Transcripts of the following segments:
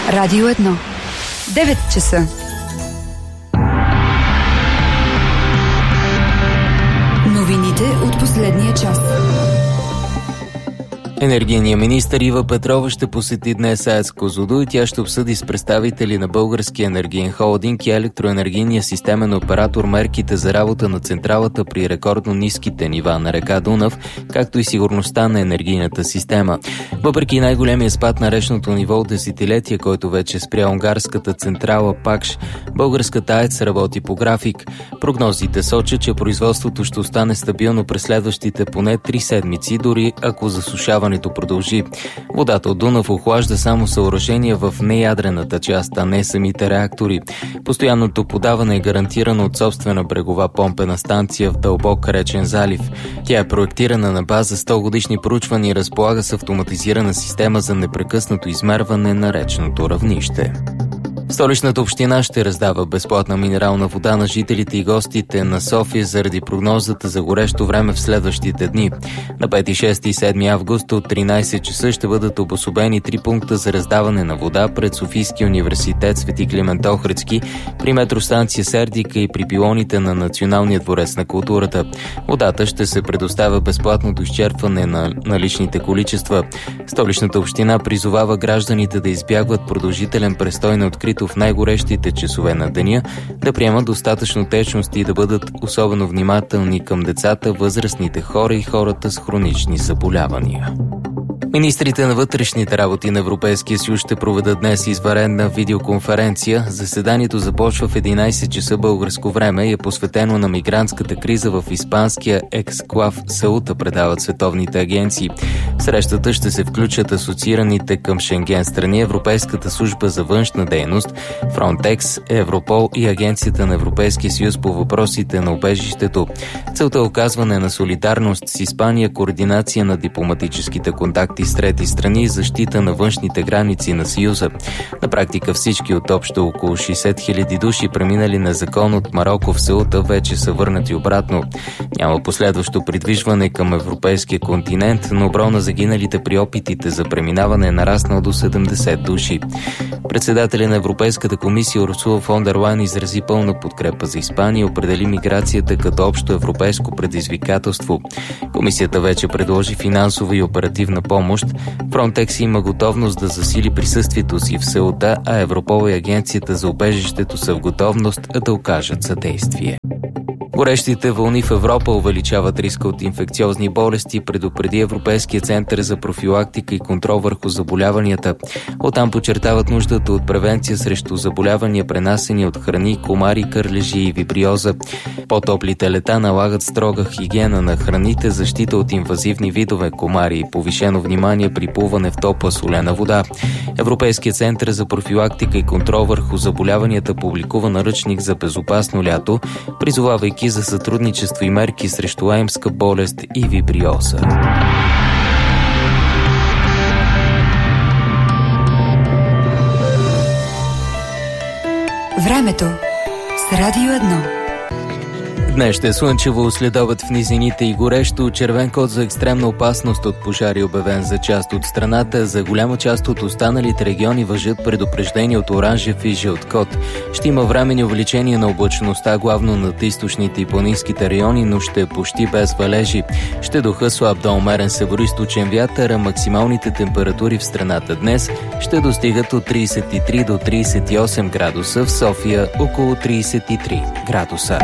Радио 1. 9 часа. Новините от последния час. Енергийният министър Ива Петрова ще посети днес АЕЦ Козлодуй и тя ще обсъди с представители на Българския енергиен холдинг и електроенергийния системен оператор мерките за работа на централата при рекордно ниските нива на река Дунав, както и сигурността на енергийната система. Въпреки най-големия спад на речното ниво от десетилетия, който вече спря унгарската централа Пакш, българската АЕЦ работи по график. Прогнозите сочат, че производството ще остане стабилно през следващите поне 3 седмици, дори ако засушаването продължи. Водата от Дунав охлажда само съоръжения в неядрената част, а не самите реактори. Постоянното подаване е гарантирано от собствена брегова помпена станция в дълбок речен залив. Тя е проектирана на база 100 годишни проучвания и разполага с автоматизирана система за непрекъснато измерване на речното равнище. Столичната община ще раздава безплатна минерална вода на жителите и гостите на София заради прогнозата за горещо време в следващите дни. На 5, 6 и 7 август от 13 часа ще бъдат обособени 3 пункта за раздаване на вода пред Софийския университет Свети Климент Охридски, при метростанция Сердика и при пилоните на Националния дворец на културата. Водата ще се предоставя безплатно до изчерпване на наличните количества. Столичната община призовава гражданите да избягват продължителен престой на открито в най-горещите часове на деня, да приемат достатъчно течности и да бъдат особено внимателни към децата, възрастните хора и хората с хронични заболявания. Министрите на вътрешните работи на Европейския съюз ще проведат днес извънредна видеоконференция. Заседанието започва в 11 часа българско време и е посветено на мигрантската криза в испанския ексклав Сеута, предават световните агенции. В срещата ще се включат асоциираните към Шенген страни, Европейската служба за външна дейност, Фронтекс, Европол и Агенцията на Европейския съюз по въпросите на убежището. Целта е оказване на солидарност с Испания, координация на дипломатическите контакти с трети страни и защита на външните граници на Съюза. На практика всички от общо около 60 000 души, преминали незаконно от Мароко в Сеута, вече са върнати обратно. Няма последващо придвижване към европейския континент, но броя на загиналите при опитите за преминаване е нараснал до 70 души. Председателя на Европейската комисия Урсула фон дер Лайен изрази пълна подкрепа за Испания и определи миграцията като общо европейско предизвикателство. Комисията вече предложи финансова и оперативна помощ. Фронтекс има готовност да засили присъствието си в Сеута, а Европол и Агенцията за убежището са в готовност да окажат съдействие. Горещите вълни в Европа увеличават риска от инфекциозни болести, предупреди Европейския център за профилактика и контрол върху заболяванията. Оттам подчертават нуждата от превенция срещу заболявания, пренасени от храни, комари, кърлежи и вибриоза. По-топлите лета налагат строга хигиена на храните, защита от инвазивни видове комари и повишено внимание при плуване в топла солена вода. Европейският център за профилактика и контрол върху заболяванията публикува наръчник за безопасно лято, призовавайки за сътрудничество и мерки срещу лаймска болест и вибриоза. Времето с Радио 1. Днес ще е слънчево, следобед в низините и горещо. Червен код за екстремна опасност от пожари обявен за част от страната. За голяма част от останалите региони важат предупреждения от оранжев и жълт код. Ще има временни увеличения на облачността, главно над източните и планинските райони, но ще е почти без валежи. Ще духа слаб до умерен североизточен вятър, а максималните температури в страната днес ще достигат от 33 до 38 градуса, в София около 33 градуса.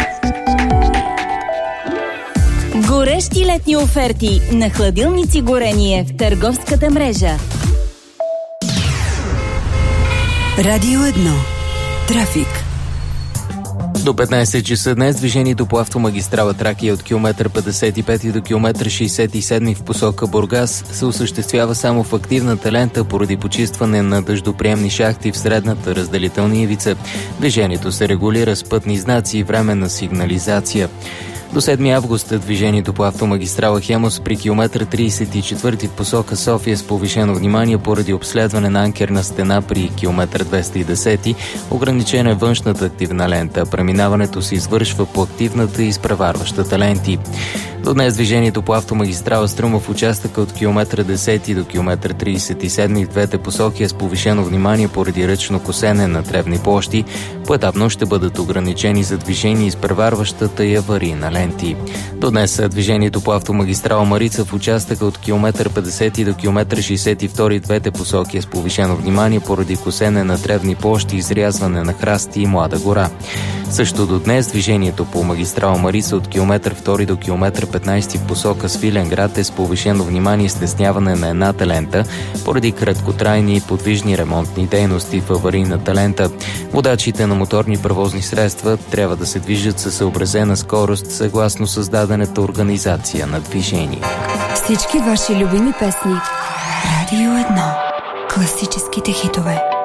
Горещи летни оферти на хладилници Горение в търговската мрежа. Радио 1. Трафик. До 15 часа днес движението по автомагистрала Тракия от километър 55 до километър 67 в посока Бургас се осъществява само в активната лента поради почистване на дъждоприемни шахти в средната разделителна ивица. Движението се регулира с пътни знаци и временна сигнализация. До 7 август движението по автомагистрала Хемус при километър 34 в посока София с повишено внимание поради обследване на анкерна стена при километър 210. Ограничена е външната активна лента. Преминаването се извършва по активната и изпреварващата ленти. До днес движението по автомагистрала Струма в участъка от километър 10 до километър 37 в двете посоки е с повишено внимание поради ръчно косене на тревни площи. Поетапно ще бъдат ограничени за движение изпреварващата и аварийна ленти. До днес движението по автомагистрала Марица в участъка от километър 50 до километър 62 в двете посоки е с повишено внимание поради косене на тревни площи, изрязване на храсти и млада гора. Също до днес движението по магистрала Марица от километър 2 до километър 15 в посока Свиленград е с повишено внимание и стесняване на едната лента поради краткотрайни и подвижни ремонтни дейности в аварийната лента. Водачите на моторни превозни средства трябва да се движат със съобразена скорост съгласно създадената организация на движение. Всички ваши любими песни. Радио 1. Класическите хитове.